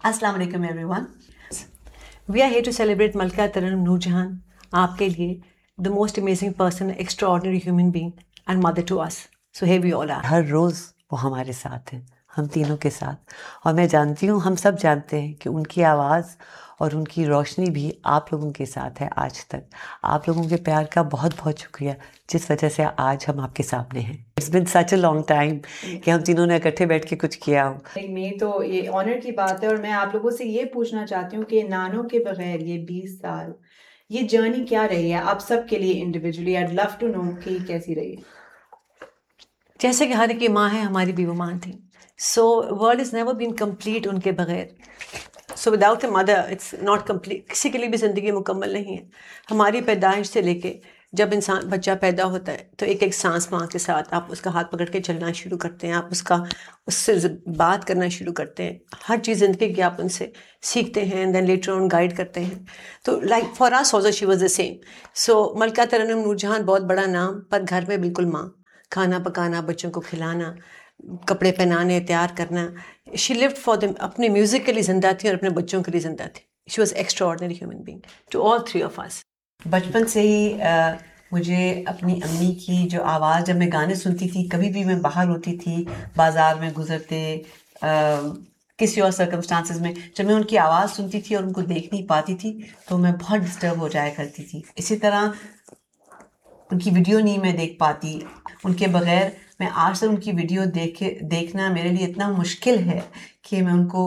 अस्सलाम वालेकुम everyone. We are here to celebrate Malika Taranum Noorjahan, आपके लिए the most amazing person, extraordinary human being and mother to us. So here we all are. हर रोज़ वो हमारे साथ हैं, हम तीनों के साथ. और मैं जानती हूँ, हम सब जानते हैं कि उनकी आवाज़ और उनकी रोशनी भी आप लोगों के साथ है आज तक. आप लोगों के प्यार का बहुत बहुत शुक्रिया, जिस वजह से आज हम आपके सामने हैं. It's been such a long time कि हम तीनों ने इकट्ठे बैठ के कुछ किया हो. में तो ये ऑनर की बात है. और मैं आप लोगों से ये पूछना चाहती हूँ कि नानो के बगैर ये 20 साल ये जर्नी क्या रही है आप सब के लिए individually. I love to know कि कैसी रही. जैसे कि हर एक की माँ है, हमारी भी वो माँ थी. So world is never been complete उनके बगैर. So without a mother it's not complete. किसी के लिए भी ज़िंदगी मुकम्मल नहीं है. हमारी पैदाइश से लेके जब इंसान बच्चा पैदा होता है तो एक एक सांस माँ के साथ आप उसका हाथ पकड़ के चलना शुरू करते हैं. आप उससे बात करना शुरू करते हैं. हर चीज़ ज़िंदगी की आप उनसे सीखते हैं. देन लेटर ऑन गाइड करते हैं. तो like for us also she was the same. सो मलका तरन्नुम नूरजहान बहुत बड़ा नाम, पर घर में बिल्कुल माँ. खाना पकाना, बच्चों को खिलाना, कपड़े पहनाने, तैयार करना. She lived for them. अपने म्यूज़िक के लिए ज़िंदा थी और अपने बच्चों के लिए ज़िंदा थी. She was extraordinary human being to all three of us. बचपन से ही मुझे अपनी अम्मी की जो आवाज़, जब मैं गाने सुनती थी, कभी भी मैं बाहर होती थी, बाज़ार में गुजरते, किसी और सर्कमस्टांसेस में, जब मैं उनकी आवाज़ सुनती थी और उनको देख नहीं पाती थी तो मैं बहुत डिस्टर्ब हो जाया करती थी. इसी तरह उनकी वीडियो नहीं मैं देख पाती. उनके बगैर मैं आज तक उनकी वीडियो देखना मेरे लिए इतना मुश्किल है कि मैं उनको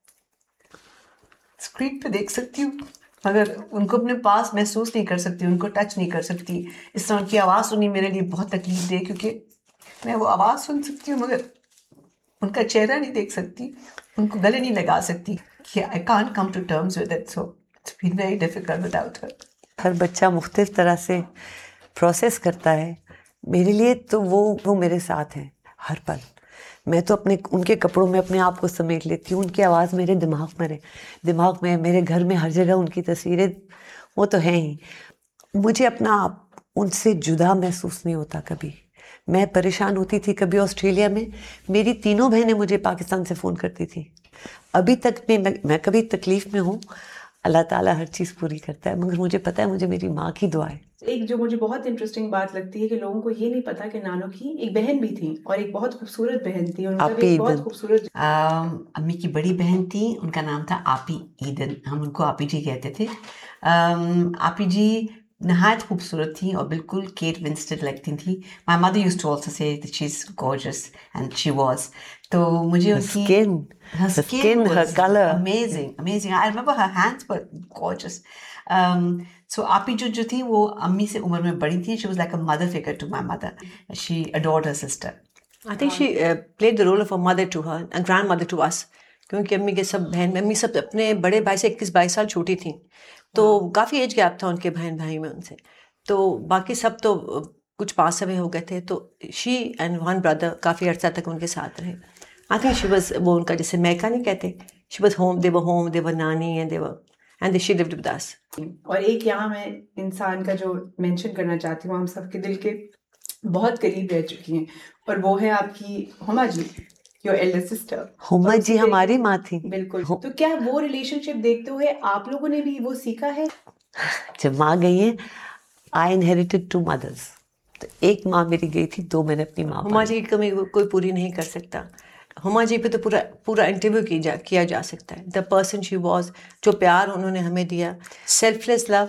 स्क्रीन पे देख सकती हूँ मगर उनको अपने पास महसूस नहीं कर सकती, उनको टच नहीं कर सकती. इस तरह उनकी आवाज़ सुननी मेरे लिए बहुत तकलीफ दे, क्योंकि मैं वो आवाज़ सुन सकती हूँ मगर उनका चेहरा नहीं देख सकती, उनको गले नहीं लगा सकती. I can't come to terms with it. So it's been very difficult without her. हर बच्चा मुख्तलिफ तरह से प्रोसेस करता है. मेरे लिए तो वो मेरे साथ हैं हर पल. मैं तो उनके कपड़ों में अपने आप को समेट लेती हूँ. उनकी आवाज़ मेरे दिमाग में मेरे घर में हर जगह उनकी तस्वीरें वो तो हैं ही. मुझे अपना आप उनसे जुदा महसूस नहीं होता कभी. मैं परेशान होती थी कभी ऑस्ट्रेलिया में, मेरी तीनों बहनें मुझे पाकिस्तान से फ़ोन करती थी. अभी तक मैं कभी तकलीफ़ में हूँ, अल्लाह ताला हर चीज़ पूरी करता है, मगर मुझे पता है मुझे मेरी माँ की दुआ है. एक जो मुझे बहुत इंटरेस्टिंग बात लगती है कि लोगों को ये नहीं पता कि नानो की एक बहन भी थी और एक बहुत खूबसूरत बहन थी. और उनका भी एक बहुत खूबसूरत अम्मी की बड़ी बहन थी, उनका नाम था आपी ईदन. हम उनको आपी जी कहते थे. आपी जी नहायत खूबसूरत थी और बिल्कुल केट विंस्लेट लगती थी. My mother used to also say that she is gorgeous and she was. तो मुझे उनकी her skin was her color amazing. I remember her hands were gorgeous. So आपी जो थी वो अम्मी से उम्र में बड़ी थी. She was like a mother figure to my mother. She adored her sister. I think she played the role of a mother to her and grandmother to us. क्योंकि अम्मी के सब अम्मी सब अपने बड़े भाई से 21-22 साल छोटी थी. तो काफ़ी एज गैप था उनके बहन भाई में उनसे. तो बाकी सब तो कुछ पास अवे हो गए थे. तो शी एंड वन ब्रदर काफ़ी अर्सा तक उनके साथ रहे. आई थिंक शी वाज, वो उनका जैसे मैका नहीं कहते, शी वाज होम, दे वर नानी and she lived with us. और एक यहाँ मैं इंसान का जो मेंशन करना चाहती हूँ, हम सबके दिल के बहुत करीब रह चुकी हैं, और वो है आपकी Huma ji, your Elder sister. Huma ji हमारी माँ थी. बिल्कुल. तो क्या वो रिलेशनशिप देखते हुए आप लोगों ने भी वो सीखा है? जब माँ गई है, आई इनहेरिटेड 2 mothers. तो एक माँ मेरी गई थी, 2 मैंने अपनी माँ. हुमा जी की कमी कोई पूरी नहीं कर सकता. हुमा जी पे तो पूरा इंटरव्यू किया जा सकता है. द पर्सन शी वॉज, जो प्यार उन्होंने हमें दिया, सेल्फलेस लव.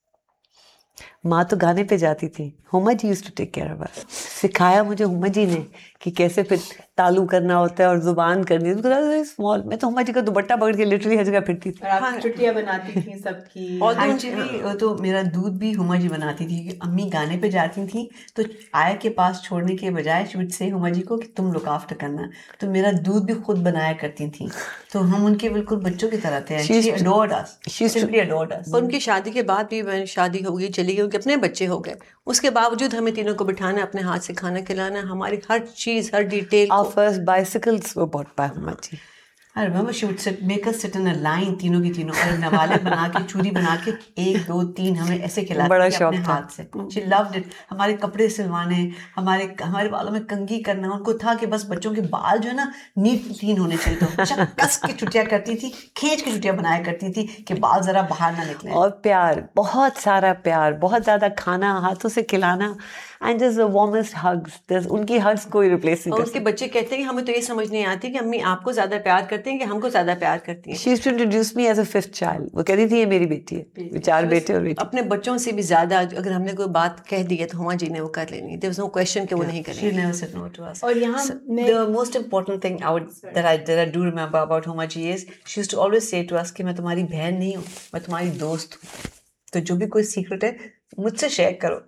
माँ तो गाने पे जाती थी. Huma ji used to take care of us. सिखाया मुझे हुमा जी ने कि कैसे फिर तालू करना होता है और जुबान करनी है. स्मॉल मैं तो हुमा जी का दुपट्टा पकड़ के लिटरली हर जगह फिरती थी. आप चुटिया बनाती थी सबकी. और एक्चुअली तो मेरा दूध भी हुमा जी बनाती थी. अम्मी गाने पे जाती थी तो आया के पास छोड़ने के बजाय she would say Huma ji को कि तुम लुक आफ्टर करना. तो मेरा दूध भी खुद बनाया करती थी. तो हम उनके बिल्कुल बच्चों की तरह थे. She adored us. She simply adored अस. पर उनकी शादी के बाद भी, मैंने शादी हो गई, चली गई, उनके अपने बच्चे हो गए, उसके बावजूद हमें तीनों को बिठाना, अपने हाथ से खाना खिलाना, हमारी हर चीज़, हर detail. Our first bicycles were bought by Huma ji. I remember she would make us sit in a line, तीनों की तीनों, और नवाले बना के, चूरी बना के 1 2 3 हमें ऐसे खिलाती बड़ा थी शौक अपने था। हाथ से। She loved it. हमारे कपड़े सिलवाने, हमारे बालों में कंघी करना, उनको था कि बस बच्चों के बाल जो है ना नीट क्लीन होने चाहिए, तो हमेशा कस के छुट्टियां करती थी, खींच के छुट्टियां बनाया करती थी कि बाल जरा बाहर ना निकले। और प्यार, बहुत सारा प्यार, बहुत ज़्यादा खाना, हाथों से खिलाना, and just the warmest hugs. उनकी हग्स कोई रिप्लेस नहीं और कर उनके बच्चे कहते हैं कि हमें तो ये समझ नहीं आती कि अम्मी आपको ज़्यादा प्यार करते हैं कि हमको ज़्यादा प्यार करती हैं। She used to introduce me as a 5th child. वो कहती थी ये मेरी बेटी है, 4 बेटे और बेटी। अपने बच्चों से भी ज़्यादा अगर हमने कोई बात कह दी है तो हुमा जी ने वो कर लेनी, देयर वाज नो क्वेश्चन कि वो नहीं She करेंगे। never said no to us. और यहाँ मैं The most important thing that I do remember about Huma ji is she used to always say to us कि मैं तुम्हारी बहन नहीं हूँ, मैं तुम्हारी दोस्त हूँ, तो जो भी कोई सीक्रेट है मुझसे शेयर करो।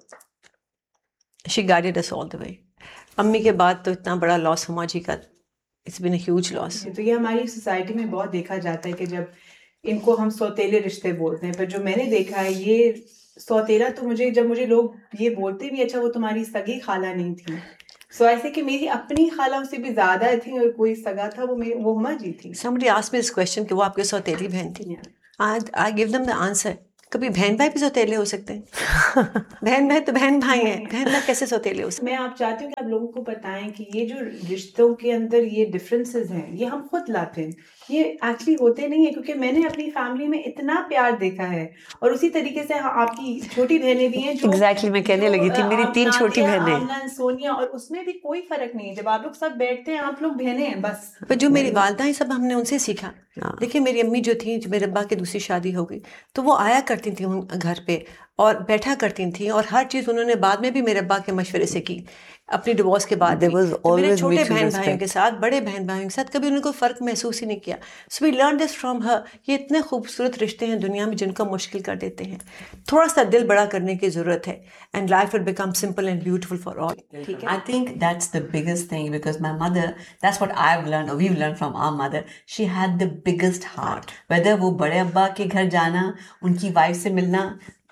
She guided us all the way. अम्मी के बाद तो इतना बड़ा लॉस हुमा जी का, it's been a huge loss. तो ये हमारी सोसाइटी में बहुत देखा जाता है कि जब इनको हम सौतेले रिश्ते बोलते हैं, पर जो मैंने देखा है ये सौतेला तो जब मुझे लोग ये बोलते भी, अच्छा वो तुम्हारी सगी खाला नहीं थी, सो ऐसे कि मेरी अपनी खाला उससे भी ज्यादा थी और कोई सगा था वो हुमा जी थी। Somebody asked me this question कि वो आपकी सौतेली बहन थी। I give them the answer, कभी बहन भाई भी सौतेले हो सकते हैं। बहन भाई तो बहन भाई हैं, बहन भाई कैसे सौतेले हो सकते मैं आप चाहती हूँ कि आप लोगों को बताएं कि ये जो रिश्तों के अंदर ये डिफरेंसेस हैं, ये हम खुद लाते हैं, ये एक्चुअली होते नहीं है, क्योंकि मैंने अपनी फैमिली में इतना प्यार देखा है। और उसी तरीके से आपकी छोटी बहनें भी हैं जो Exactly, मैं कहने लगी थी, मेरी 3 छोटी बहनें। आमना, सोनिया, और उसमें भी कोई फर्क नहीं है। जब आप लोग सब बैठते हैं, आप लोग बहनें हैं बस। पर जो मेरी वालदा है सब हमने उनसे सीखा। देखिए मेरी अम्मी जो थी, जो मेरे अब्बा की दूसरी शादी हो गई, तो वो आया करती थी उन घर पे और बैठा करती थी, और हर चीज़ उन्होंने बाद में भी मेरे अब्बा के मशवरे से की, अपनी डिवोर्स के बाद There भी। was तो मेरे always छोटे mutual बहन भाइयों respect. के साथ, बड़े बहन भाइयों के साथ कभी उन्होंने कोई फ़र्क महसूस ही नहीं किया। So we learn this from her. ये इतने खूबसूरत रिश्ते हैं दुनिया में जिनको मुश्किल कर देते हैं। थोड़ा सा दिल बड़ा करने की ज़रूरत है, and life will become simple and beautiful for all. I think that's the biggest thing, because my mother, that's what I've learned, or we've learned from our mother. She had the biggest heart. Whether वो बड़े अब्बा के घर जाना, उनकी wife से मिलना,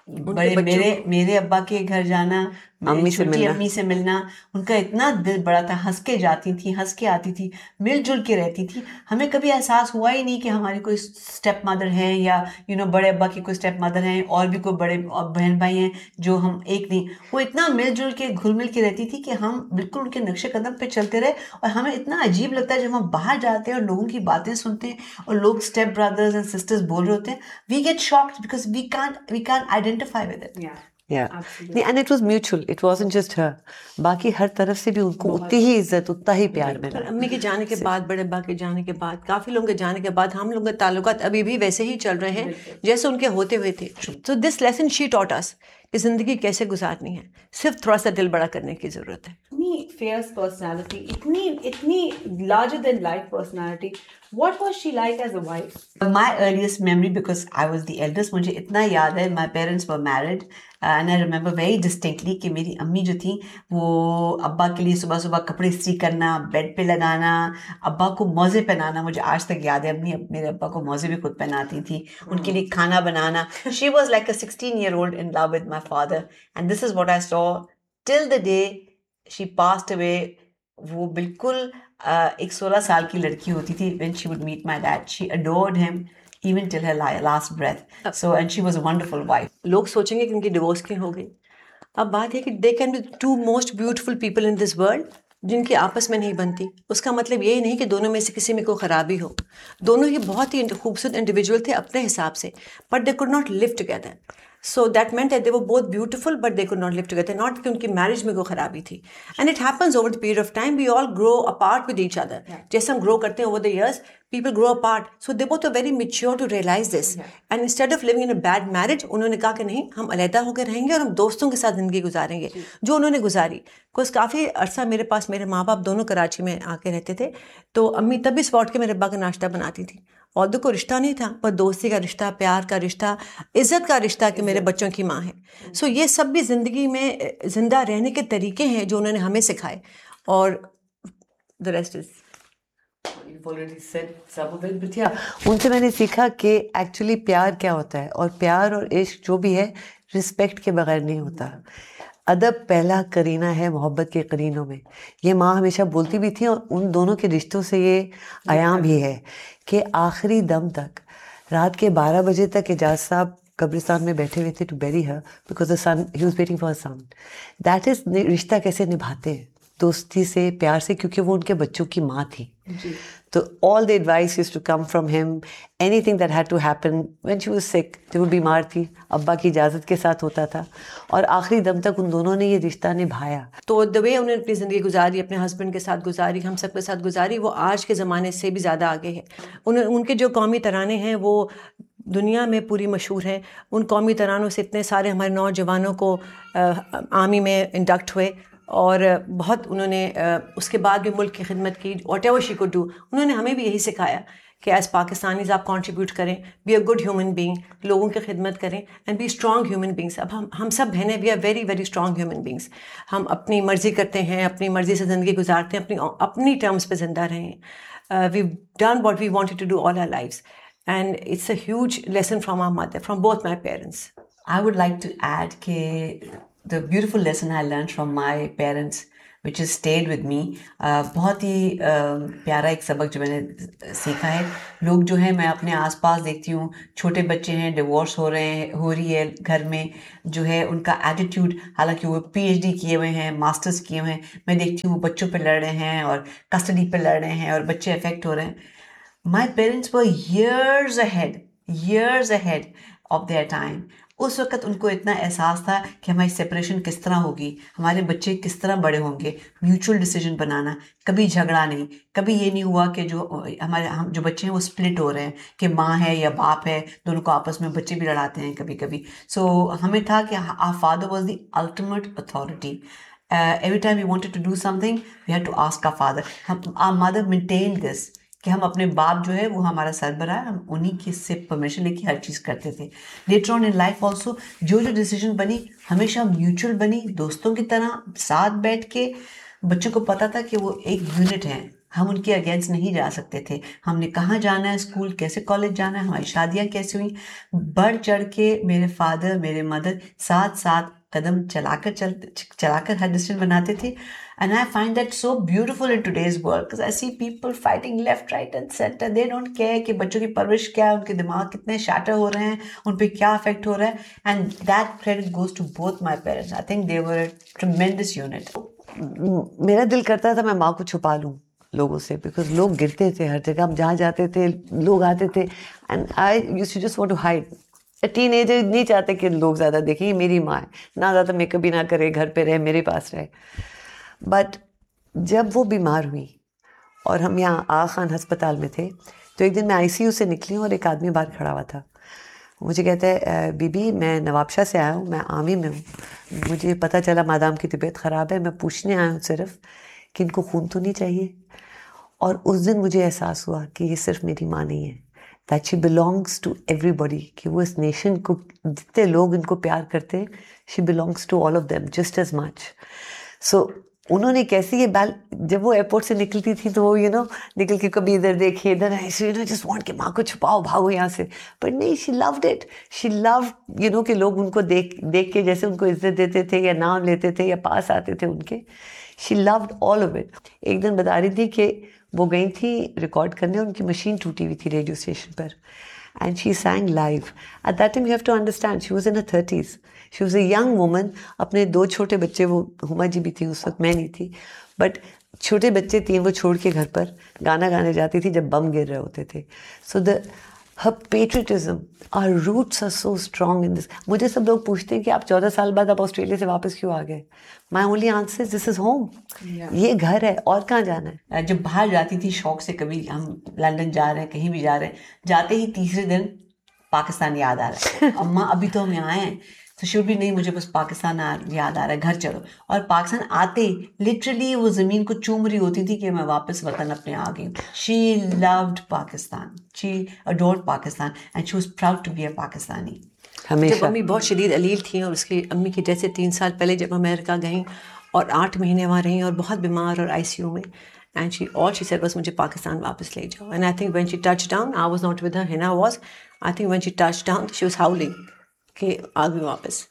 मेरे अब्बा के घर जाना, अम्मी से छोटी मिलना। अम्मी से मिलना, उनका इतना दिल बड़ा था। हंस के जाती थी, हंस के आती थी, मिलजुल के रहती थी। हमें कभी एहसास हुआ ही नहीं कि हमारी कोई स्टेप मदर है, या बड़े अब्बा की कोई स्टेप मदर हैं, और भी कोई बड़े बहन भाई हैं जो हम एक नहीं। वो इतना मिलजुल के घुल मिल के रहती थी कि हम बिल्कुल उनके नक्शे कदम पे चलते रहे। और हमें इतना अजीब लगता है जब हम बाहर जाते हैं और लोगों की बातें सुनते हैं और लोग स्टेप ब्रदर्स एंड सिस्टर्स बोल रहे होते हैं, we get shocked because we can't identify with it. Yeah. And it was mutual. It wasn't just her. बाकी हर तरफ से भी उनको उतनी ही इज्जत, उतना ही प्यार मिला। और अम्मी के जाने के बाद, बड़े अब्बा के जाने के बाद, काफ़ी लोगों के जाने के बाद हम लोगों के ताल्लुकात अभी भी वैसे ही चल रहे हैं जैसे उनके होते हुए थे। So this lesson she taught us कि ज़िंदगी कैसे गुजारनी है, सिर्फ थोड़ा सा दिल बड़ा करने की ज़रूरत है। इतनी फेयर्स पर्सनालिटी, इतनी larger than life personality. What was she like as a wife? My earliest memory, because I was the eldest, मुझे इतना याद है, my parents were married and I remember very distinctly कि मेरी अम्मी जो थी वो अब्बा के लिए सुबह सुबह कपड़े इस्त्री करना, बेड पे लगाना, अब्बा को मौजे पहनाना, मुझे आज तक याद है। अम्मी मेरे अब्बा को मौजे भी खुद पहनाती थी, उनके लिए खाना बनाना। She was like a 16-year-old in love with my father, and this is what I saw till the day she passed away. वो बिल्कुल एक 16 साल की लड़की होती थी when she would meet my dad. She adored him even till her last breath. So, and she was a wonderful wife. लोग सोचेंगे कि उनकी डिवोर्स क्यों हो गई। अब बात है कि they can be 2 most beautiful people in this world जिनकी आपस में नहीं बनती। उसका मतलब ये नहीं कि दोनों में से किसी में कोई ख़राबी हो। दोनों ही बहुत ही खूबसूरत इंडिविजुअल थे अपने हिसाब से, but they could not live together. So that meant that they were both beautiful but they could not live together. Not कि उनकी मैरिज में कोई ख़राबी थी। And it happens over the period of time, we all grow apart with each other. जैसे हम grow करते हैं over the years, people grow apart, so they both are very mature to realize this. And instead of living in a bad marriage, उन्होंने कहा कि नहीं, हम अलहदा होकर रहेंगे और हम दोस्तों के साथ ज़िंदगी गुजारेंगे, जो उन्होंने गुजारी। कुछ काफ़ी अरसा मेरे पास, मेरे माँ बाप दोनों कराची में आके रहते थे, तो अम्मी तब भी स्पॉट के मेरे अब्बा का नाश्ता बनाती थी। और को रिश्ता नहीं था, पर दोस्ती का रिश्ता, प्यार का रिश्ता, इज़्ज़त का रिश्ता कि मेरे बच्चों की माँ है। सो ये सब भी ज़िंदगी में ज़िंदा रहने के तरीके हैं जो उन्होंने हमें सिखाए, और the rest is You've already said some of it, but yeah. उनसे मैंने सीखा कि एक्चुअली प्यार क्या होता है, और प्यार और इश्क जो भी है रिस्पेक्ट के बगैर नहीं होता। अदब पहला करीना है मोहब्बत के करीनों में, ये माँ हमेशा बोलती भी थी और उन दोनों के रिश्तों से ये आयाम भी है कि आखिरी दम तक, रात के 12 बजे तक एजाज साहब कब्रिस्तान में बैठे हुए थे to berry her because the sun he was waiting for a sun. That is रिश्ता कैसे निभाते हैं, दोस्ती से, प्यार से, क्योंकि वो उनके बच्चों की माँ थी. तो all the advice used to come from him. Anything that had to happen when she was sick, जब वो बीमार थी, अब्बा की इजाज़त के साथ होता था और आखिरी दम तक उन दोनों ने ये रिश्ता निभाया. तो द वे उन्होंने अपनी ज़िंदगी गुजारी, अपने हस्बैंड के साथ गुजारी, हम सब के साथ गुजारी, वो आज के ज़माने से भी ज़्यादा आगे है. उनके जो कौमी तराने हैं वो दुनिया में पूरी मशहूर हैं. उन कौमी तरानों से इतने सारे हमारे नौजवानों को आर्मी में इंडक्ट हुए और बहुत उन्होंने उसके बाद भी मुल्क की खिदमत की. What ever she could do, उन्होंने हमें भी यही सिखाया कि एज़ पाकिस्तानीज़ आप कंट्रीब्यूट करें, be a good human being, लोगों की खिदमत करें and be strong human beings. अब हम सब बहनें we are very very strong human beings. हम अपनी मर्ज़ी करते हैं, अपनी मर्ज़ी से ज़िंदगी गुजारते हैं, अपनी टर्म्स पे ज़िंदा रहें. We done what we wanted to do all our lives and it's a huge lesson from our mother, from both my parents. I would like to add कि the beautiful lesson I learned from my parents, which has stayed with me, बहुत ही प्यारा एक सबक जो मैंने सीखा है. लोग जो हैं, मैं अपने आसपास देखती हूँ, छोटे बच्चे हैं, डिवोर्स हो रही है घर में, जो है उनका एटीट्यूड, हालांकि वो PhD किए हुए हैं, मास्टर्स किए हुए हैं, मैं देखती हूँ वो बच्चों पे लड़ रहे हैं और कस्टडी पे लड़ रहे हैं और बच्चे अफेक्ट हो रहे हैं. My parents were years ahead of their time. उस वक़्त उनको इतना एहसास था कि हमारी सेपरेशन किस तरह होगी, हमारे बच्चे किस तरह बड़े होंगे, म्यूचुअल डिसीजन बनाना, कभी झगड़ा नहीं, कभी ये नहीं हुआ कि हम जो बच्चे हैं वो स्प्लिट हो रहे हैं कि माँ है या बाप है, दोनों को आपस में बच्चे भी लड़ाते हैं कभी कभी. सो हमें था कि our father was the ultimate authority. Every time we wanted to do something, we had to ask our father. Our mother maintained this कि हम अपने बाप जो है वो हमारा सरबराह है, हम उन्हीं की से परमिशन लेके हर चीज़ करते थे. Later on in life also जो डिसीजन बनी हमेशा म्यूचुअल बनी, दोस्तों की तरह साथ बैठ के. बच्चों को पता था कि वो एक यूनिट हैं, हम उनके अगेंस्ट नहीं जा सकते थे. हमने कहाँ जाना है, स्कूल कैसे, कॉलेज जाना है, हमारी शादियाँ कैसे हुई, बढ़ चढ़ के मेरे फादर मेरे मदर साथ साथ कदम चलाकर हर डिसीजन बनाते थे. And I find that so beautiful in today's world because I see people fighting left, right and center. They don't care कि बच्चों की परवरिश क्या है, उनके दिमाग कितने shatter हो रहे हैं, उन पे क्या affect हो रहा है. And that credit goes to both my parents. I think they were a tremendous unit. मेरा दिल करता था मैं माँ को छुपा लूँ लोगों से, बिकॉज लोग गिरते थे हर जगह, हम जहाँ जाते थे लोग आते थे and I used to just want to hide. Teenager नहीं चाहते कि लोग ज़्यादा देखें, ये मेरी माँ है, ना ज़्यादा मेकअप भी ना करे, घर पे रहे, मेरे पास रहे. बट जब वो बीमार हुई और हम यहाँ आगा खान हस्पताल में थे, तो एक दिन मैं ICU से निकली और एक आदमी बाहर खड़ा हुआ था. मुझे कहता है, बीबी मैं नवाबशाह से आया हूँ, मैं आर्मी में हूँ, मुझे पता चला मादाम की तबीयत ख़राब है, मैं पूछने आया हूँ सिर्फ कि इनको खून तो नहीं चाहिए. और उस दिन मुझे एहसास हुआ कि ये सिर्फ मेरी माँ नहीं है, that she belongs to everybody, कि वो इस नेशन को जितने लोग इनको प्यार करते हैं, she belongs to all of them just as much. सो उन्होंने कैसे ये जब वो एयरपोर्ट से निकलती थी तो वो निकल के कभी इधर देखिए इधर ऐसे जस्ट वांट कि माँ को छुपाओ, भागो यहाँ से. बट नहीं, she loved it, she love कि लोग उनको देख के जैसे उनको इज्जत देते थे या नाम लेते थे या पास आते थे उनके. She loved all of it. एक दिन बता रही थी कि वो गई थी रिकॉर्ड करने, उनकी मशीन टूटी हुई थी रेडियो स्टेशन पर, and she sang live. At that time you have to understand she was in her 30s. She was a young woman. अपने 2 छोटे बच्चे, वो हुमा जी भी थी उस वक्त, मैं नहीं थी, बट छोटे बच्चे 3 वो छोड़ के घर पर गाना गाने जाती थी जब बम गिर रहे होते थे. So her patriotism, our roots are so strong in this. मुझे सब लोग पूछते हैं कि आप 14 साल बाद आप ऑस्ट्रेलिया से वापस क्यों आ गए. My only answer is this is home. ये घर है, और कहाँ जाना है. जब बाहर जाती थी शौक से, कभी हम लंदन जा रहे हैं, कहीं भी जा रहे हैं, जाते ही तीसरे दिन पाकिस्तान याद आ रहा है. अम्मा अभी तो हम यहाँ हैं. तो शुरू भी नहीं, मुझे बस पाकिस्तान याद आ रहा है, घर चलो. और पाकिस्तान आते लिटरली वो ज़मीन को चूम रही होती थी कि मैं वापस वतन अपने आ गई. She loved Pakistan, she adored Pakistan and she was proud to be a Pakistani. जब अम्मी बहुत शदीद अलील थी और उसकी अम्मी की डेथ से 3 साल पहले जब अमेरिका गई और 8 महीने वहाँ रहीं और बहुत बीमार और ICU में, एंड शी सेड बस मुझे पाकिस्तान वापस ले जाओ. And I think when she touch down, I was not with her, Hina was, I think when she touch down she was हाउलिंग कि आ गई वापस.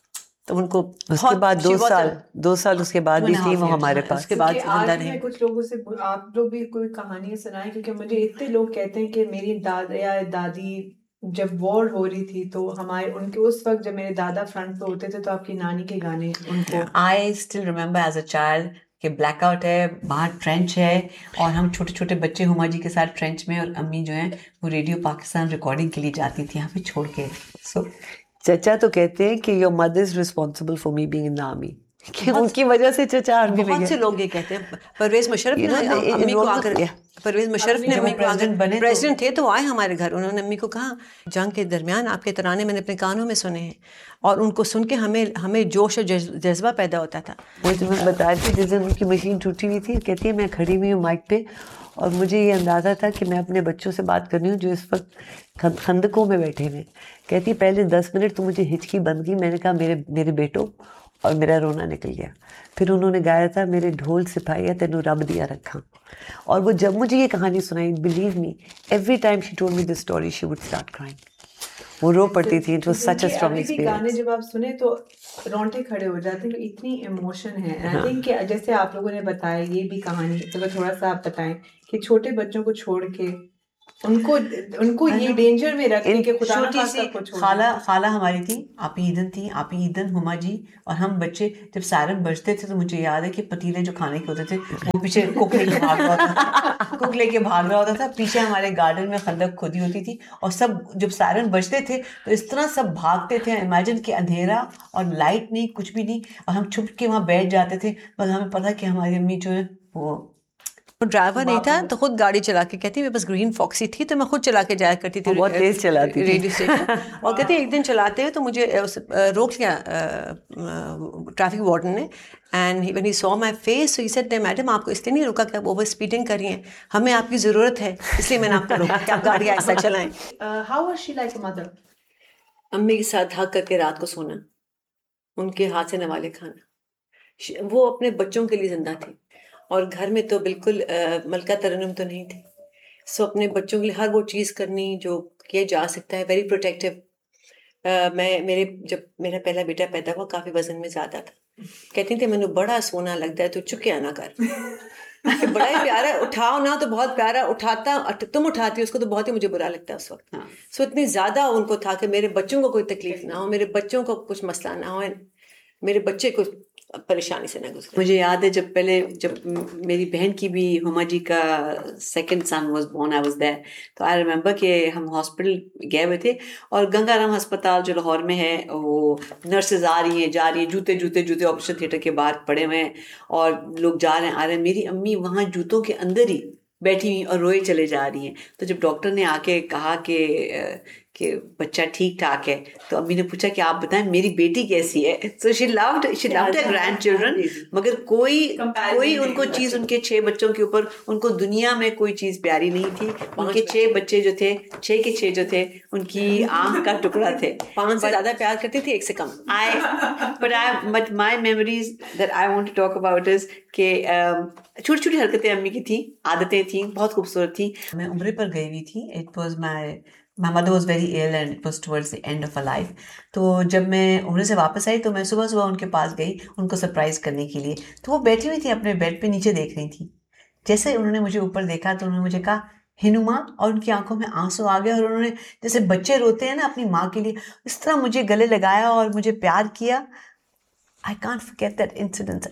तो उनको उसके बाद 2 साल उसके बाद भी थी वो हमारे पास। उसके बाद क्योंकि जिंदा आज नहीं। मैं कुछ लोगों से, आप लोग भी कोई कहानी सुनाए, क्योंकि मुझे इतने लोग कहते हैं कि मेरी दादा या दादी जब वॉर हो रही थी तो हमारे उनके उस वक्त जब मेरे दादा फ्रंट पे होते थे तो आपकी नानी के गाने उनको I still remember as a child कि ब्लैकआउट है, बाहर ट्रेंच है और हम छोटे छोटे बच्चे हुमा जी के साथ ट्रेंच में, और अम्मी जो है वो रेडियो पाकिस्तान रिकॉर्डिंग के लिए जाती थी यहाँ पे छोड़ के। सो चचा तो कहते हैं कि your mother is responsible for me being in the army, कि उनकी वजह से चचा आर्मी में बहुत से गए। लोग ये कहते हैं। परवेज मुशर्रफ You know, ने they अम्मी को involve आकर the- परवेज मुशर्रफ ने अम्मी को आकर बने तो- प्रेसिडेंट थे तो आए हमारे घर, उन्होंने अम्मी को कहा जंग के दरमियान आपके तराने मैंने अपने कानों में सुने हैं, और उनको सुन के हमें जोश और जज्बा पैदा होता था। वो जो मैं बता रही थी, जिस दिन उनकी मशीन टूटी हुई थी, कहती है मैं खड़ी हुई हूँ माइक पे और मुझे ये अंदाज़ा था कि मैं अपने बच्चों से बात कर रही हूँ जो इस वक्त खंदकों में बैठे हुए। कहती पहले 10 मिनट तो मुझे हिचकी बंद की, मैंने कहा मेरे बेटो, और मेरा रोना निकल गया। फिर उन्होंने गाया था मेरे ढोल सिपाहिया तेनू रब दिया रखा। और वो जब मुझे ये कहानी सुनाई, believe me, every time she told me this story she would start crying. वो रो पड़ती थी। It was such a strong अभी भी गाने एक्सपीरियंस। जब आप सुने तो रोंगटे खड़े हो जाते हैं, इतनी इमोशन है। एंड आई थिंक कि जैसे आप लोगों ने बताया ये भी कहानी, तो थोड़ा सा आप बताएं कि छोटे बच्चों को छोड़ के उनको ये डेंजर में रख के खुदा ना छोटी खास्ता सी को छोड़ खाला हमारी थी, आपी ईदन हुमा जी, और हम बच्चे जब सायरन बजते थे तो मुझे याद है कि पतीले जो खाने के होते थे वो पीछे कुक लेके भाग रहा होता था। पीछे हमारे गार्डन में खंदक खोदी होती थी और सब जब सायरन बजते थे तो इस तरह सब भागते थे। इमेजिन कि अंधेरा और लाइट नहीं, कुछ भी नहीं, और हम छुप के वहाँ बैठ जाते थे। बस हमें पता कि हमारी अम्मी जो है वो ड्राइवर नहीं था तो खुद गाड़ी चला के, कहती मेरे पास ग्रीन फॉक्सी थी तो मैं खुद चला के जाया करती थी, बहुत तेज चलाती थी। Radio station. और कहती एक दिन चलाते हुए तो मुझे रोक लिया ट्रैफिक वार्डन ने, and when he saw my face he said madam आपको इसलिए नहीं रोका कि आप ओवर स्पीडिंग कर रही हैं, हमें आपकी ज़रूरत है इसलिए मैंने आपको रोका कि आप गाड़ी ऐसा चलाएं। How was she like a mother? अम्मी के साथ भाग करके रात को सोना, उनके हाथ से नवाले खाना, वो अपने बच्चों के लिए जिंदा थी। और घर में तो बिल्कुल मलका तरन्नुम तो नहीं थी, सो अपने बच्चों के लिए हर वो चीज़ करनी जो किया जा सकता है। Very protective. जब मेरा पहला बेटा पैदा हुआ काफ़ी वजन में ज़्यादा था, कहती थी मैंने बड़ा सोना लगता है तो चुकिया ना कर बड़ा ही प्यारा, उठाओ ना तो बहुत प्यारा उठाता, तुम उठाती हो उसको तो बहुत ही मुझे बुरा लगता है उस वक्त। सो इतनी ज़्यादा उनको था कि मेरे बच्चों को कोई तकलीफ ना हो, मेरे बच्चों को कुछ मसला ना हो, मेरे बच्चे को परेशानी से ना गुजरे। मुझे याद है जब मेरी बहन की भी हुमा जी का second sun was born, I was there. तो आई रिमेंबर कि हम हॉस्पिटल गए हुए थे और गंगाराम अस्पताल जो लाहौर में है, वो नर्सेज आ रही हैं जा रही हैं, जूते ऑपरेशन थिएटर के बाहर पड़े हुए हैं और लोग जा रहे हैं आ रहे हैं। मेरी अम्मी वहाँ जूतों के अंदर ही बैठी हुई और रोए चले जा रही हैं। तो जब डॉक्टर ने आके कहा कि बच्चा ठीक ठाक है, तो अम्मी ने पूछा कि आप बताएं मेरी बेटी कैसी है। So she loved her grandchildren, मगर कोई उनको चीज़, उनके 6 बच्चों के ऊपर उनको दुनिया में कोई चीज़ प्यारी नहीं थी। उनके 6 बच्चे जो थे, 6 के 6 जो थे उनकी आँख का टुकड़ा थे। 5 से ज़्यादा प्यार करती थी, 1 से कम। But my memories that I want to talk about is कि छोटी हरकतें अम्मी की थी, आदतें थी, बहुत खूबसूरत थी। मैं उम्र पर गई हुई थी। It was my mother was very ill and it was towards the end of her life. तो जब मैं उम्र से वापस आई तो मैं सुबह उनके पास गई उनको सरप्राइज करने के लिए। तो वो बैठी हुई थी अपने बेड पे, नीचे देख रही थी। जैसे उन्होंने मुझे ऊपर देखा तो उन्होंने मुझे कहा हिनुमा, और उनकी आंखों में आंसू आ गए और उन्होंने जैसे बच्चे रोते हैं ना अपनी माँ के लिए, इस तरह मुझे गले लगाया और मुझे प्यार किया। I can't forget that incident.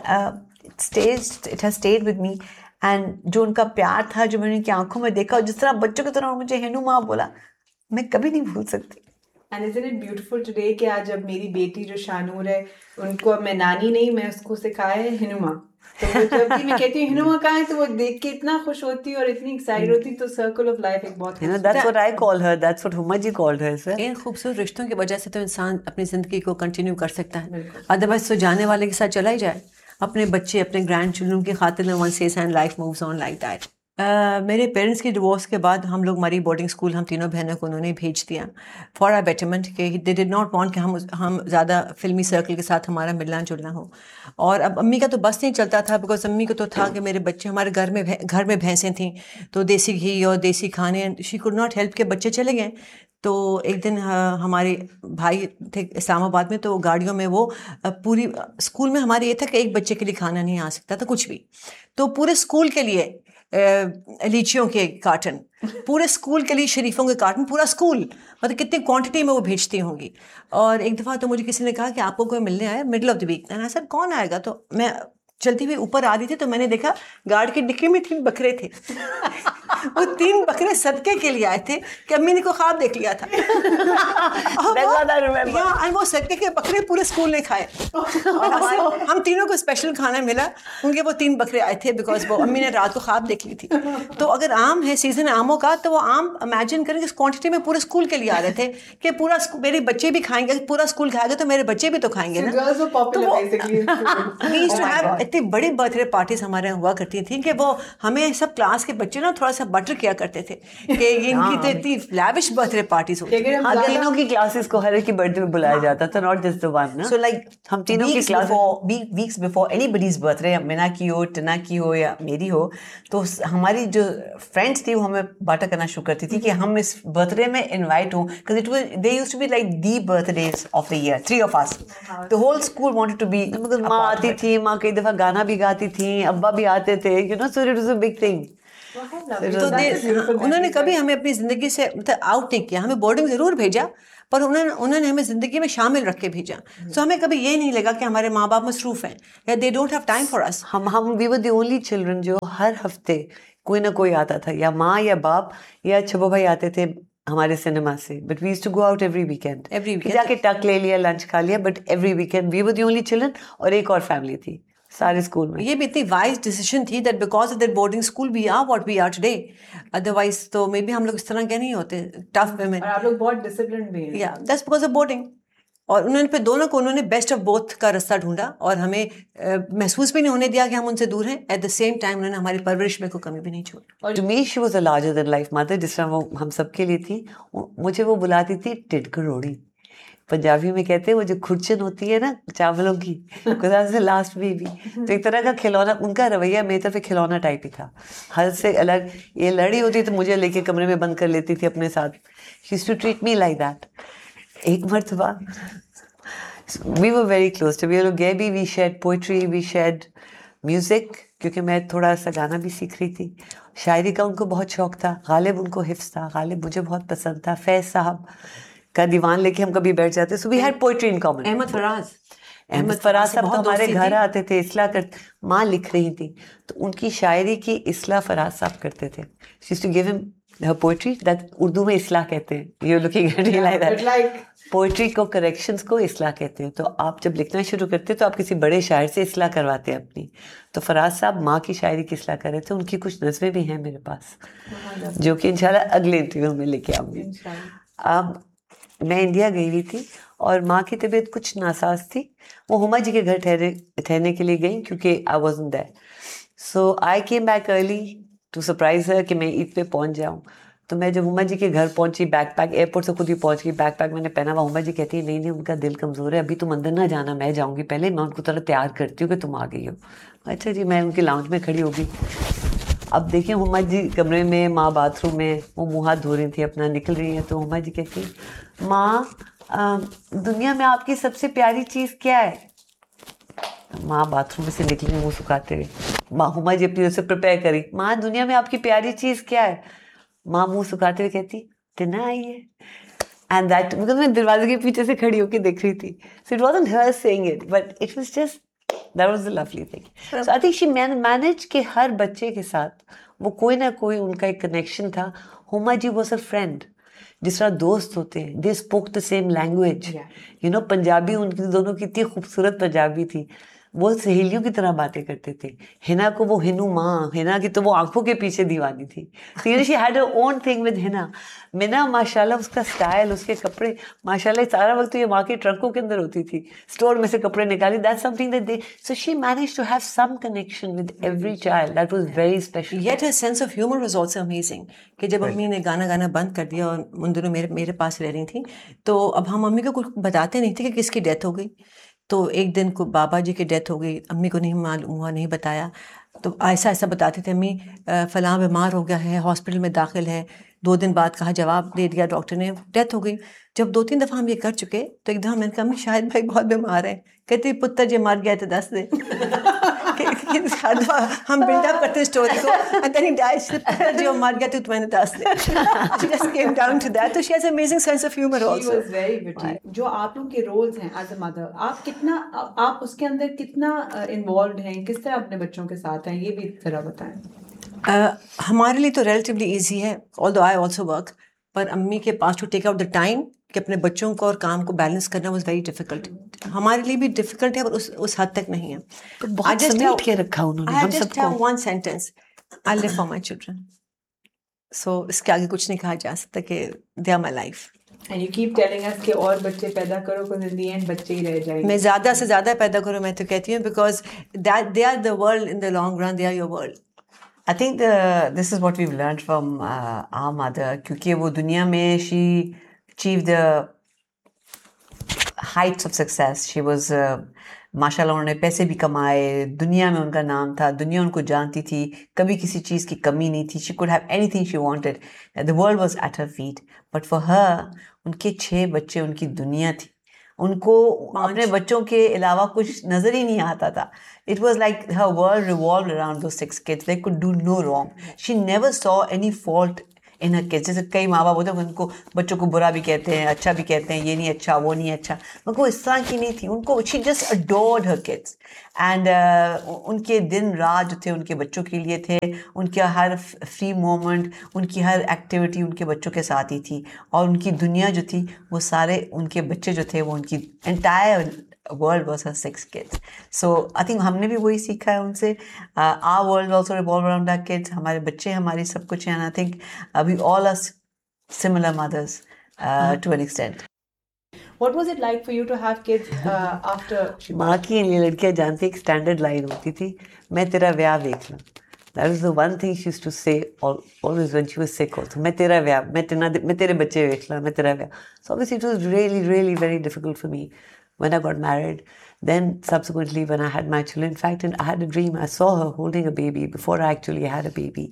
It has stayed with me. And जो उनका प्यार था, जो मैंने उनकी आंखों में देखा और जिस तरह बच्चों की तरह मुझे हिनुमा बोला, मैं कभी नहीं भूल सकती। And isn't it beautiful today कि आज जब मेरी बेटी जो शानूर है, उनको अब मैं नानी नहीं, मैं उसको सिखाया है हिनुमा। तो जब भी मैं कहती हूँ हिनुमा कहाँ है तो वो देख के इतना खुश होती और इतनी एक्साइटेड होती। तो सर्कल ऑफ लाइफ एक बहुत, that's what I call her, that's what Huma ji called her, sir. इन खूबसूरत रिश्तों की वजह से तो इंसान अपनी ज़िंदगी को कंटिन्यू कर सकता है, अदरवाइज तो जाने वाले के साथ चला ही जाए। अपने बच्चे, अपने ग्रैंड चिल्ड्रन की खातिर one says and life moves on like that. मेरे पेरेंट्स की डिवोर्स के बाद हम लोग मरी बोर्डिंग स्कूल, हम तीनों बहनों को उन्होंने भेज दिया फॉर आर बेटरमेंट, के दे डिड नॉट वांट कि हम ज़्यादा फिल्मी सर्कल के साथ हमारा मिलना जुलना हो। और अब अम्मी का तो बस नहीं चलता था, बिकॉज अम्मी को तो था कि मेरे बच्चे, हमारे घर में भैंसें थीं तो देसी घी और देसी खाने, शी कुड नॉट हेल्प के बच्चे चले गए। तो एक दिन हमारे भाई थे इस्लामाबाद में, तो गाड़ियों में वो पूरी स्कूल में हमारे ये था कि एक बच्चे के लिए खाना नहीं आ सकता था कुछ भी, तो पूरे स्कूल के लिए लीचियों के कार्टन, पूरे स्कूल के लिए शरीफों के कार्टन, पूरा स्कूल, मतलब कितनी क्वांटिटी में वो भेजती होंगी। और एक दफ़ा तो मुझे किसी ने कहा कि आपको कोई मिलने आया मिडिल ऑफ द वीक, ना सर कौन आएगा, तो मैं चलती हुई ऊपर आ रही थी तो मैंने देखा गार्ड की डिक्की में 3 बकरे थे। वो 3 बकरे सदके के लिए आए थे कि अम्मी ने को ख्वाब देख लिया था। और वो सदके के बकरे पूरे स्कूल ने खाए। और हम तीनों को स्पेशल खाना मिला, उनके वो 3 बकरे आए थे बिकॉज वो अम्मी ने रात को ख्वाब देख ली थी। तो अगर आम है, सीजन आमों का, तो वो आम इमेजिन करें इस क्वांटिटी में पूरे स्कूल के लिए आ रहे थे कि पूरा मेरे बच्चे भी खाएंगे, पूरा स्कूल खाएगा तो मेरे बच्चे भी तो खाएंगे ना। इतनी बड़ी बर्थडे पार्टीज हमारे यहाँ हुआ करती थी कि वो हमें सब क्लास के बच्चे ना थोड़ा सा बटर किया करते थे कि इनकी तो इतनी लैविश बर्थडे पार्टीज होती थी। हम तीनों की क्लासेस को हर एक की बर्थडे में बुलाया जाता था, नॉट जस्ट द वन ना। So like हम तीनों की class weeks before anybody's birthday, Meena की हो, टिना की हो या मेरी हो, तो हमारी जो फ्रेंड्स थी वो हमें बाटा करना शुरू करती थी कि हम इस बर्थडे में इनवाइट हो, because it was they used to be like the birthdays of the year, 3 of us. The whole school wanted to be. मतलब माँ आती थी, माँ कई दफा गाना भी गाती थी, अब्बा भी आते थे, you know, so it was a big thing. तो उन्होंने कभी हमें अपनी ज़िंदगी से मतलब आउट नहीं किया, हमें बोर्डिंग ज़रूर भेजा पर उन्होंने हमें ज़िंदगी में शामिल रख के भेजा। सो हमें कभी ये नहीं लगा कि हमारे माँ बाप मसरूफ़ हैं या they don't have time for us. हम we were the only children जो हर हफ्ते कोई ना कोई आता था, या माँ या बाप या छबो भाई आते थे हमारे सिनेमा से, but we used to go out every weekend जाके टक ले लिया, लंच खा लिया, but every weekend we were the only children. और एक और फैमिली थी सारे स्कूल में। ये भी इतनी वाइज डिसीजन थी that because of that boarding school we are what we are today, otherwise तो मे बी हम लोग इस तरह के नहीं होते टफ वे में। और आप लोग बहुत डिसिप्लिन्ड भी हैं। या दैट्स बिकॉज ऑफ बोर्डिंग। और उन्होंने फिर दोनों को उन्होंने बेस्ट ऑफ बोथ का रास्ता ढूंढा और हमें महसूस भी नहीं होने दिया कि हम उनसे दूर हैं। एट द सेम टाइम उन्होंने हमारी परवरिश में कोई कमी भी नहीं छोड़ी। और to me she was a larger than life mother, जिस तरह वो हम सबके लिए थी। मुझे वो बुलाती थी टिडकरोड़ी, पंजाबी में कहते हैं वो जो खुरचन होती है ना चावलों की, से लास्ट बेबी। तो एक तरह का खिलौना, उनका रवैया मेरी तरफ खिलौना टाइप ही था, हर से अलग। ये लड़ी होती तो मुझे लेके कमरे में बंद कर लेती थी अपने साथ। She used to treat me like that. एक मरतबा we were very close to, we गए भी, we shared poetry, we shared music, क्योंकि मैं थोड़ा सा गाना भी सीख रही थी। शायरी का उनको बहुत शौक था, गालिब उनको हिफ्स था, गालिब मुझे बहुत पसंद था। फैज साहब का दीवान लेके हम कभी बैठ जाते, so we had poetry in common. Ahmad Faraz साहब तो हमारे घर आते थे, इस्लाह कर, माँ लिख रही थी तो उनकी शायरी की इस्लाह फराज साहब करते थे। She used to give him her poetry, that Urdu में इस्लाह कहते हैं। You looking at me like that. Poetry को, करेक्शंस को इस्लाह कहते हैं। तो आप जब लिखना शुरू करते तो आप किसी बड़े शायर से इस्लाह करवाते हैं अपनी। तो फराज साहब माँ की शायरी की इस्लाह कर रहे थे। उनकी कुछ नज़में भी हैं मेरे पास जो कि इंशाल्लाह अगले इंटरव्यू में लेके आऊँगी। अब मैं इंडिया गई हुई थी और माँ की तबीयत कुछ नासाज थी। वो हुमा जी के घर ठहरने के लिए गई क्योंकि I wasn't there. So I came back early to surprise हर कि मैं ईद पे पहुँच जाऊँ। तो मैं जब हुमा जी के घर पहुँची, बैकपैक एयरपोर्ट से खुद ही पहुँच गई, बैकपैक मैंने पहना हुआ। हुमा जी कहती है नहीं उनका दिल कमज़ोर है, अभी तुम अंदर ना जाना, मैं जाऊँगी पहले, मैं उनको थोड़ा तैयार करती हूँ कि तुम आ गई हो। अच्छा जी, मैं उनकी लाउंज में खड़ी हो गई। अब देखिए हुमा जी कमरे में, माँ बाथरूम में, वो मुँह हाथ धो रही थी अपना, निकल रही हैं। तो हुमा जी कहती माँ दुनिया में आपकी सबसे प्यारी चीज़ क्या है? माँ बाथरूम में से निकली मुँह सुखाते हुए। माँ हुमा जी अपनी ओर से प्रिपेयर करी, माँ दुनिया में आपकी प्यारी चीज़ क्या है? माँ मुँह सुखाते हुए कहती टिना आई है। एंड दैट, मतलब मैं दरवाजे के पीछे से खड़ी होकर देख रही थी। So it wasn't her saying it, but it was just that was the lovely thing. So I think she managed कि हर बच्चे के साथ वो कोई ना कोई उनका एक कनेक्शन था। Huma ji was a friend, जिस तरह दोस्त होते हैं। They spoke the same language. You know, Punjabi उनकी दोनों की इतनी खूबसूरत पंजाबी थी। वो सहेलियों की तरह बातें करते थे। हिना को वो हिनू माँ, हिना की तो वो आंखों के पीछे दीवानी थी। तो she had her own thing with Hina. मिना माशाल्लाह उसका स्टाइल, उसके कपड़े माशाल्लाह सारा वक्त तो ये माँ के ट्रंकों के अंदर होती थी, स्टोर में से कपड़े निकाली। That's something that they, so she managed to have some connection with every child. That was very special. Yet her sense of humor was also amazing. कि जब मम्मी ने गाना बंद कर दिया और उन दोनों मेरे पास रह रही थी, तो अब हम मम्मी को कुछ बताते नहीं थे कि किसकी डेथ हो गई। तो एक दिन को बाबा जी की डेथ हो गई, अम्मी को नहीं मालूम हुआ, नहीं बताया। तो ऐसा ऐसा बताते थे, अम्मी फलां बीमार हो गया है, हॉस्पिटल में दाखिल है। 2 दिन बाद कहा, जवाब दे दिया डॉक्टर ने, डेथ हो गई। जब 2-3 दफ़ा हम ये कर चुके तो एकदम मैंने कहा, अम्मी शायद भाई बहुत बीमार है। कहती, पुत्र जी मर गया तो दस दे। हर दफ़ा हम बिल्डअप करते स्टोरी को, and then he dies, पुत्र जी मर गया तो मैंने दस दे। She just came down to that. So she has an amazing sense of humor also. She was very witty. जो आप लोग के रोल्स हैं एज अ मदर, आप उसके अंदर कितना इन्वॉल्व हैं, किस तरह अपने बच्चों के साथ हैं, ये भी जरा बताएं। हमारे लिए तो रिलेटिवली ईजी है, ऑल्दो आई ऑल्सो वर्क, पर अम्मी के पास to take out the time कि अपने बच्चों को और काम को बैलेंस करना वाज वेरी डिफिकल्ट। हमारे लिए भी डिफिकल्ट है, पर उस हद तक नहीं है। तो बहुत समेट के रखा उन्होंने हम सबको। One sentence, I live for my children. सो इसके आगे कुछ नहीं कहा जा सकता कि they are my life. And you keep telling us कि और बच्चे पैदा करो, because in the end बच्चे ही रह जाएंगे। मैं ज़्यादा से ज़्यादा पैदा करूँ, मैं तो कहती हूँ, because that they are the world in the long run, they are your world. I think this is what we've learned from our mother, क्योंकि वो दुनिया में she achieved the heights of success. She was माशाल्लाह उन्होंने पैसे भी कमाए, दुनिया में उनका नाम था, दुनिया उनको जानती थी, कभी किसी चीज़ की कमी नहीं थी. She could have anything she wanted. The world was at her feet. But for her, उनके 6 बच्चे उनकी दुनिया थी. उनको अपने बच्चों के अलावा कुछ नज़र ही नहीं आता था. It was like her world revolved around those 6 kids. They could do no wrong. She never saw any fault in her kids. जैसे कई माँ बाप होते हैं उनको बच्चों को बुरा भी कहते हैं, अच्छा भी कहते हैं, ये नहीं अच्छा, वो नहीं अच्छा. मगर वो इस तरह की नहीं थी. उनको she just adored her kids. And उनके दिन रात जो थे उनके बच्चों के लिए थे. उनका हर फ्री मोमेंट, उनकी हर एक्टिविटी उनके बच्चों के साथ ही थी. और उनकी दुनिया जो थी वो सारे उनके बच्चे जो थे वो उनकी entire world was her 6 kids. So I think हमने भी वही सीखा है उनसे. Our world also revolve around our kids. हमारे बच्चे हमारी सब कुछ हैं. And I think we all are similar mothers to an extent. What was it like for you to have kids after? माँ की ये लड़कियाँ जानती एक स्टैंडर्ड लाइन होती थी, मैं तेरा ब्याह देख लूँ. That was the one thing she used to say always when she was sick also. मैं तेरा ब्याह, मैं तेरे बच्चे देख लूँ, मैं तेरा ब्याह. So obviously it was really, really very difficult for me when I got married. Then subsequently when I had my children, in fact, I had a dream. I saw her holding a baby before I actually had a baby.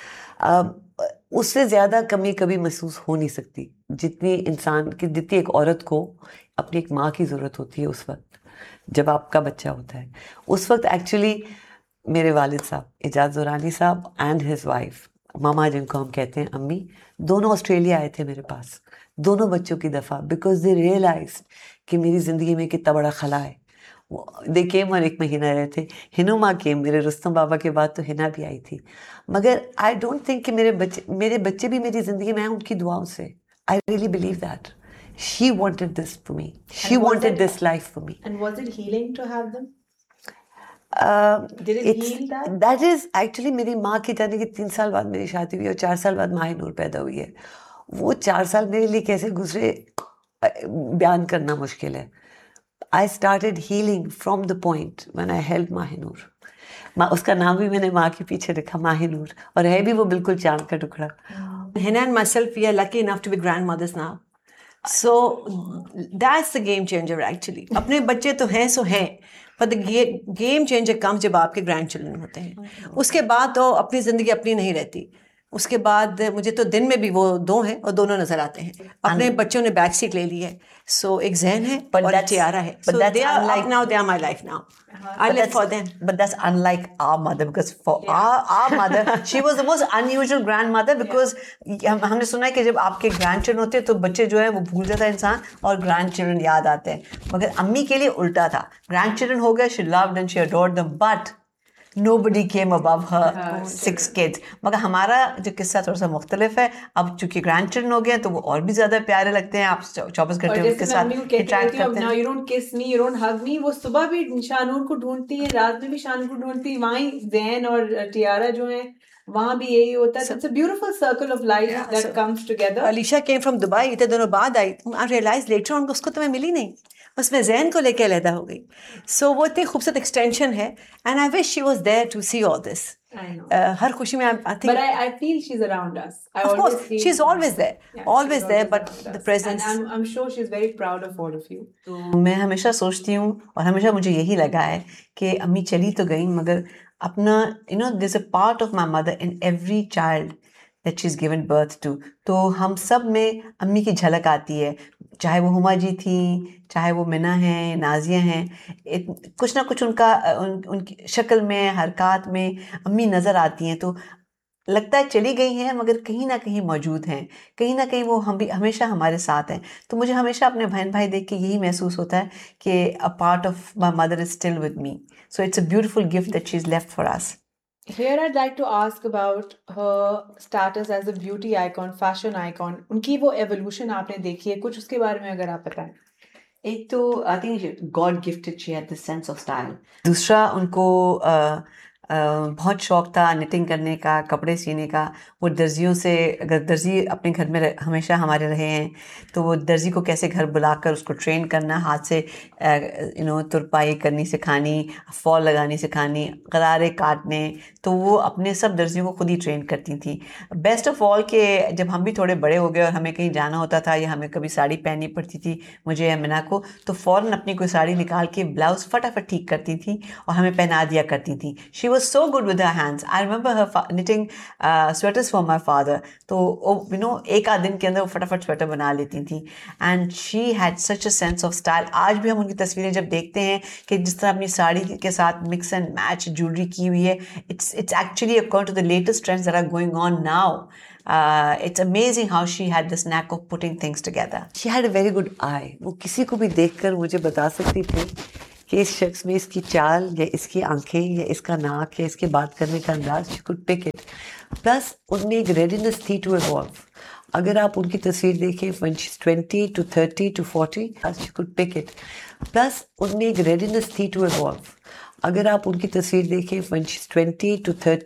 उससे ज़्यादा कमी कभी महसूस हो नहीं सकती जितनी एक औरत को अपनी एक माँ की ज़रूरत होती है उस वक्त जब आपका बच्चा होता है. उस वक्त एक्चुअली मेरे वालिद साहब एजाज दुरानी साहब एंड हिज वाइफ मामा जिनको हम कहते हैं अम्मी, दोनों ऑस्ट्रेलिया आए थे मेरे पास, दोनों बच्चों की दफ़ा, बिकॉज दे रियलाइज्ड कि मेरी ज़िंदगी में कितना बड़ा खला है. दे केम और 1 महीना रहे थे. हिनुमा केम, मेरे रुस्तम बाबा के बाद तो हिना भी आई थी. मगर आई डोंट थिंक कि मेरे बच्चे भी मेरी ज़िंदगी में आए उनकी दुआओं से. I really believe that she wanted this for me, she wanted this life for me. And was it healing to have them? Did it heal that? That is actually मेरी माँ के जाने के 3 साल बाद मेरी शादी हुई और 4 साल बाद माहिनूर पैदा हुई है. वो 4 साल मेरे लिए कैसे गुजरे बयान करना मुश्किल है. I started healing from the point when I held Mahinur. उसका नाम भी मैंने माँ के पीछे रखा माहिनूर, और है भी वो बिल्कुल चांद का टुकड़ा. Hina and myself, we are lucky enough to be grandmothers now. So that's the game changer actually. अपने बच्चे तो हैं सो हैं, पर the game changer comes जब आपके grandchildren होते हैं. उसके बाद तो अपनी ज़िंदगी अपनी नहीं रहती. उसके बाद मुझे तो दिन में भी वो 2 हैं और दोनों नजर आते हैं. अपने बच्चों ने बैक सीट ले ली है. सो एक जहन है और एक चियारा है. So they are like now, they are my life now. I live for them. But that's unlike our mother, because for our mother, she was the most unusual grandmother, because हमने सुना है कि जब आपके grandchildren होते हैं तो बच्चे जो है वो भूल जाता है इंसान और grandchildren याद आते हैं. मगर अम्मी के लिए उल्टा था. Grandchildren हो गए, she loved and she adored them, but nobody came above her 6 kids. मगर हमारा जो किस्सा थोड़ा सा मुख्तलिफ है. अब चूंकि ग्रैंड चिल्ड्रन हो गए तो वो और भी ज्यादा प्यारे लगते हैं. आप 24 घंटे उनके साथ इंटरेक्ट करते हैं. Now you don't kiss me, you don't hug me. वो सुबह भी शानूर को ढूंढती है, रात में भी शानूर को ढूंढती है. वहीं जैन और टियारा जो है वहाँ भी यही होता है. It's a beautiful circle of life that comes together. Alisha came from Dubai, इतने दिनों बाद आई. I realized later on उसको तो मैं मिली नहीं, बस मैं जैन को लेके अलहदा हो गई. So वो इतनी खूबसूरत एक्सटेंशन है. And I wish she was there to see all this. I know. हर खुशी में I think. But I feel she's around us. Of course, she's always there. Yeah, Always she's there, always but around the us. presence. And I'm sure she's very proud of all of you. मैं हमेशा सोचती हूँ और हमेशा मुझे यही लगा है कि अम्मी चली तो गई मगर अपना there's a part of my mother in every child that she's given birth to. तो हम सब में अम्मी की झलक आती है, चाहे वो हुमा जी थी, चाहे वो मिना हैं, नाजिया हैं. कुछ ना कुछ उनकी शक्ल में, हरकत में अम्मी नज़र आती हैं. तो लगता है चली गई हैं मगर कहीं ना कहीं मौजूद हैं, कहीं ना कहीं वो हम भी हमेशा हमारे साथ हैं. तो मुझे हमेशा अपने बहन भाई देख के यही महसूस होता है कि a part of my mother is still with me. So it's a beautiful gift that she is left for us. Here I'd like to ask about her status as a beauty icon, fashion icon. उनकी वो evolution आपने देखी है, कुछ उसके बारे में अगर आप बताएं. एक तो I think God gifted she had this sense of style. दूसरा उनको बहुत शौक था निटिंग करने का, कपड़े सीने का. वो दर्जियों से, अगर दर्जी अपने घर में हमेशा हमारे रहे हैं तो वो दर्जी को कैसे घर बुलाकर उसको ट्रेन करना, हाथ से तुरपाई करनी सिखानी, फॉल लगानी सिखानी, गरारे काटने. तो वो अपने सब दर्जियों को खुद ही ट्रेन करती थी. बेस्ट ऑफ ऑल के जब हम भी थोड़े बड़े हो गए और हमें कहीं जाना होता था या हमें कभी साड़ी पहननी पड़ती थी मुझे या मिना को, तो फ़ौरन अपनी कोई साड़ी निकाल के ब्लाउज़ फटाफट ठीक करती थी और हमें पहना दिया करती थी. She was so good with her hands. I remember her knitting sweaters for my father. तो एक आध दिन के अंदर वो फटाफट स्वेटर बना लेती थी. And she had such a sense of style. आज भी हम उनकी तस्वीरें जब देखते हैं कि जिस तरह अपनी साड़ी के साथ मिक्स एंड मैच ज्वेलरी की हुई है, it's actually according to the latest trends that are going on now. It's amazing how she had this knack of putting things together. She had a very good eye. वो किसी को भी देखकर मुझे बता सकती थी कि इस शख्स में इसकी चाल या इसकी आंखें या इसका नाक या इसके बात करने का अंदाज, she could pick it. Plus उनमें एक रेडीनेस थी टू evolve. अगर आप उनकी तस्वीर देखें when she's 20 to 30 to 40, she could pick it. Plus उनमें एक रेडीनेस थी टू evolve. अगर आप उनकी तस्वीर देखें when she's 20 to 30